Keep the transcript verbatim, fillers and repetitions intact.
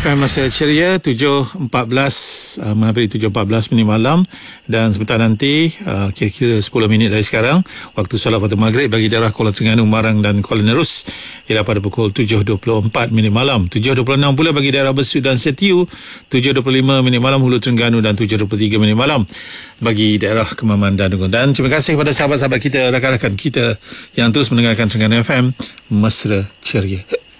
F M Mesra Ceria tujuh empat belas uh, menghampiri tujuh empat belas minit malam, dan sebentar nanti uh, kira-kira sepuluh minit dari sekarang waktu solat waktu maghrib bagi daerah Kuala Terengganu, Marang dan Kuala Nerus ialah pada pukul tujuh dua puluh empat minit malam, tujuh dua puluh enam pula bagi daerah Besut dan Setiu, tujuh dua puluh lima minit malam Hulu Terengganu, dan tujuh dua puluh tiga minit malam bagi daerah Kemaman dan Dungun. Dan terima kasih kepada sahabat-sahabat kita, rakan-rakan kita yang terus mendengarkan Terengganu F M Mesra Ceria.